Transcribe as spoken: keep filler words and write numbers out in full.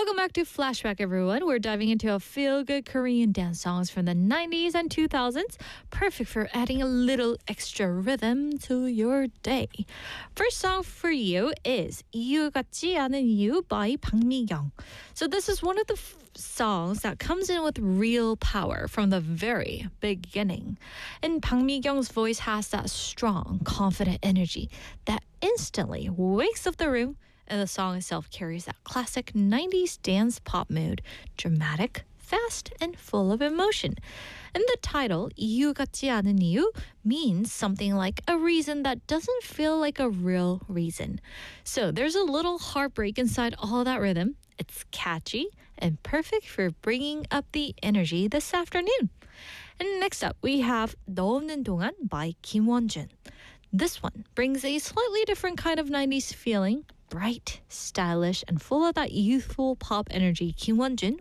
Welcome back to Flashback, everyone. We're diving into a feel-good Korean dance songs from the nineties and two thousands, perfect for adding a little extra rhythm to your day. First song for you is 이유 같지 않은 이유 by Bang Mi-kyung. So this is one of the f- songs that comes in with real power from the very beginning. And Bang Mi-kyung's voice has that strong, confident energy that instantly wakes up the room. And the song itself carries that classic nineties dance pop mood, dramatic, fast, and full of emotion. And the title, 이유 같지 않은 이유, means something like a reason that doesn't feel like a real reason. So there's a little heartbreak inside all that rhythm. It's catchy and perfect for bringing up the energy this afternoon. And next up, we have 너 없는 동안 by Kim Won-jun. This one brings a slightly different kind of nineties feeling. Bright, stylish, and full of that youthful pop energy, Kim Won-jun